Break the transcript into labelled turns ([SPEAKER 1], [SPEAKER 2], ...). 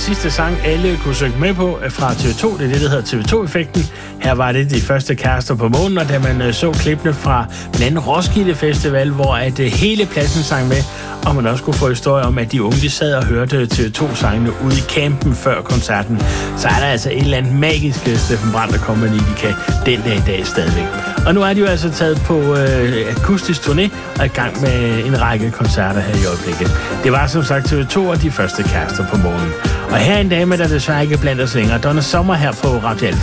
[SPEAKER 1] sidste sang, alle kunne synge med på fra TV2. Det er det, der hedder TV2-effekten. Her var det de første kærester på månen, og da man så klippene fra blandt andet Roskilde Festival, hvor at hele pladsen sang med, og man også kunne få historie om, at de unge de sad og hørte TV2-sangene ude i campen før koncerten, så er der altså et eller andet magisk Steffen Brandt og Company, de kan den dag i dag stadigvæk. Og nu er de jo altså taget på akustisk turné og i gang med en række koncerter her i øjeblikket. Det var som sagt TV2 og de første kærester på månen. Og her er en dame, der desværre ikke er blandt os længere. Donna Summer her på Radio Alfa.